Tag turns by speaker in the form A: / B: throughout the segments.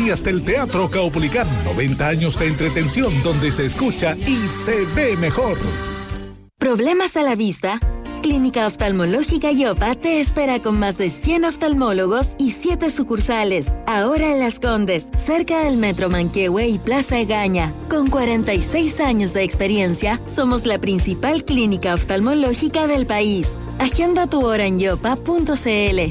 A: Galerías del Teatro Caupolicán. 90 años de entretención donde se escucha y se ve mejor.
B: ¿Problemas a la vista? Clínica Oftalmológica Yopa te espera con más de 100 oftalmólogos y 7 sucursales. Ahora en Las Condes, cerca del Metro Manquehue y Plaza Egaña. Con 46 años de experiencia, somos la principal clínica oftalmológica del país. Agenda tu hora en yopa.cl.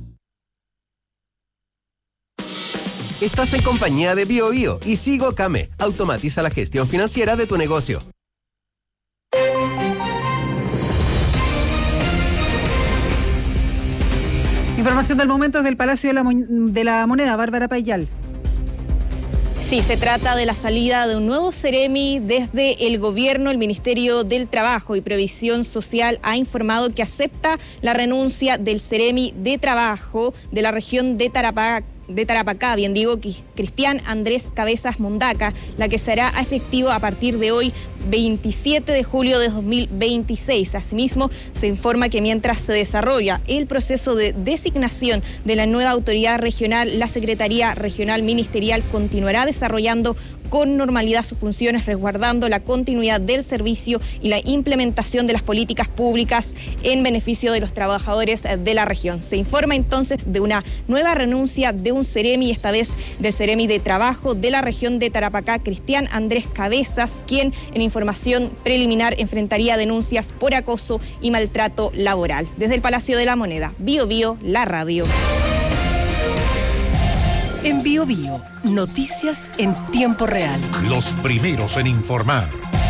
C: Estás en compañía de BioBio y Sigo Came. Automatiza la gestión financiera de tu negocio.
D: Información del momento desde el Palacio de la Moneda, Bárbara Payal.
E: Sí, se trata de la salida de un nuevo Ceremi desde el gobierno. El Ministerio del Trabajo y Previsión Social ha informado que acepta la renuncia del Ceremi de Trabajo de la región de Tarapacá, Cristian Andrés Cabezas Mondaca, la que será efectivo a partir de hoy, 27 de julio de 2026. Asimismo, se informa que mientras se desarrolla el proceso de designación de la nueva autoridad regional, la Secretaría Regional Ministerial continuará desarrollando con normalidad sus funciones, resguardando la continuidad del servicio y la implementación de las políticas públicas en beneficio de los trabajadores de la región. Se informa entonces de una nueva renuncia de un Ceremi, esta vez del Ceremi de Trabajo de la región de Tarapacá, Cristian Andrés Cabezas, quien en información preliminar enfrentaría denuncias por acoso y maltrato laboral. Desde el Palacio de la Moneda, BioBio, la radio.
F: En BioBio, noticias en tiempo real.
A: Los primeros en informar.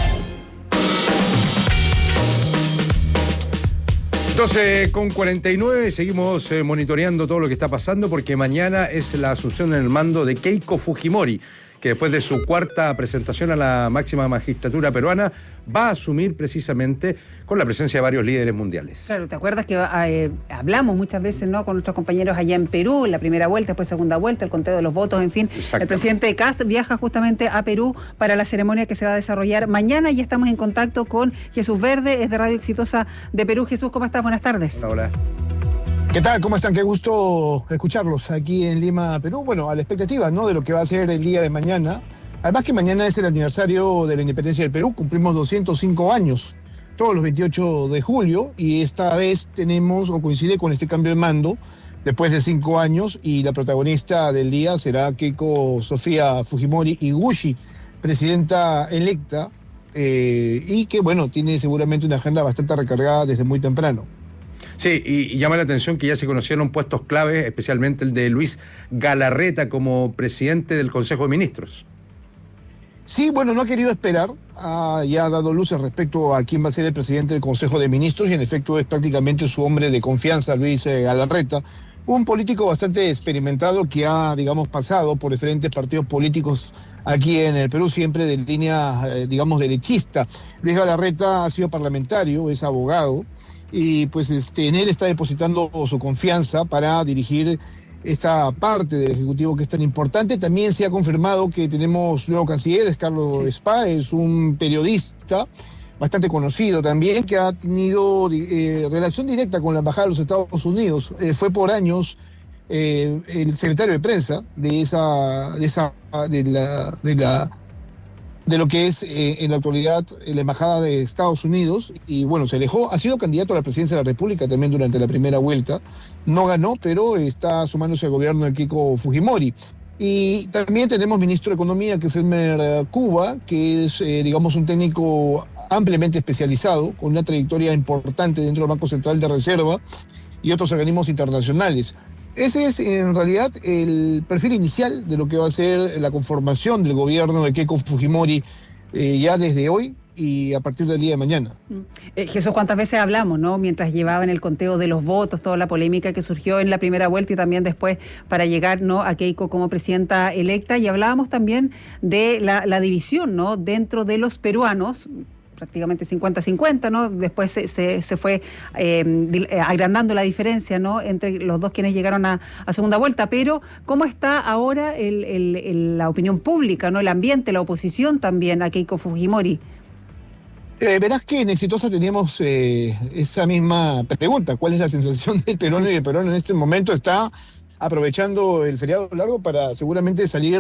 G: 12:49, seguimos monitoreando todo lo que está pasando porque mañana es la asunción en el mando de Keiko Fujimori, que después de su cuarta presentación a la máxima magistratura peruana va a asumir precisamente con la presencia de varios líderes mundiales.
D: Claro, ¿te acuerdas que hablamos muchas veces, ¿no?, con nuestros compañeros allá en Perú, en la primera vuelta, después segunda vuelta, el conteo de los votos, en fin? El presidente Kast viaja justamente a Perú para la ceremonia que se va a desarrollar mañana y estamos en contacto con Jesús Verde, es de Radio Exitosa de Perú. Jesús, ¿cómo estás? Buenas tardes.
G: Hola.
H: ¿Qué tal? ¿Cómo están? Qué gusto escucharlos aquí en Lima, Perú. Bueno, a la expectativa, ¿no?, de lo que va a ser el día de mañana. Además que mañana es el aniversario de la independencia del Perú, cumplimos 205 años, todos los 28 de julio, y esta vez tenemos, o coincide con este cambio de mando, después de 5 años, y la protagonista del día será Keiko Sofía Fujimori Iguchi, presidenta electa, y que, bueno, tiene seguramente una agenda bastante recargada desde muy temprano.
G: Sí, y llama la atención que ya se conocieron puestos claves, especialmente el de Luis Galarreta como presidente del Consejo de Ministros.
H: Sí, bueno, no ha querido esperar, ya ha dado luces respecto a quién va a ser el presidente del Consejo de Ministros y en efecto es prácticamente su hombre de confianza, Luis Galarreta, un político bastante experimentado que ha, digamos, pasado por diferentes partidos políticos aquí en el Perú, siempre de línea, digamos, derechista. Luis Galarreta ha sido parlamentario, es abogado y pues en él está depositando su confianza para dirigir esta parte del Ejecutivo que es tan importante. También se ha confirmado que tenemos nuevo canciller, es Carlos Spa, es un periodista bastante conocido también, que ha tenido relación directa con la Embajada de los Estados Unidos. Fue por años el secretario de prensa de lo que es en la actualidad la Embajada de Estados Unidos, y bueno, se alejó, ha sido candidato a la presidencia de la República también durante la primera vuelta, no ganó, pero está sumándose al gobierno de Keiko Fujimori. Y también tenemos ministro de Economía, que es Elmer Cuba, que es, digamos, un técnico ampliamente especializado, con una trayectoria importante dentro del Banco Central de Reserva y otros organismos internacionales. Ese es en realidad el perfil inicial de lo que va a ser la conformación del gobierno de Keiko Fujimori ya desde hoy y a partir del día de mañana.
D: Jesús, ¿cuántas veces hablamos, no?, mientras llevaban el conteo de los votos, toda la polémica que surgió en la primera vuelta y también después para llegar, ¿no?, a Keiko como presidenta electa, y hablábamos también de la división, ¿no?, dentro de los peruanos, prácticamente 50-50, ¿no? Después se fue agrandando la diferencia, ¿no?, entre los dos quienes llegaron a segunda vuelta. Pero ¿cómo está ahora la opinión pública, ¿no?, el ambiente, la oposición también a Keiko Fujimori?
H: Verás que en Exitosa teníamos esa misma pregunta. ¿Cuál es la sensación del peruano? Y el peruano en este momento está aprovechando el feriado largo para seguramente salir